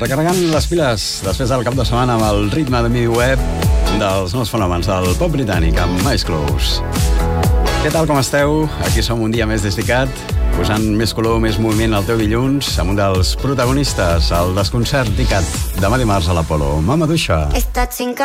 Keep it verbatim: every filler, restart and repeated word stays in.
Recarregant les piles després del cap de setmana amb el ritme de midi web dels nous fenòmens del pop britànic amb Eyes Closed. Què tal, com esteu? Aquí som un dia més dedicat, posant més color, més moviment al teu dilluns, amb un dels protagonistes, el desconcert dedicat demà dimarts a l'Apolo, Mama Duixa.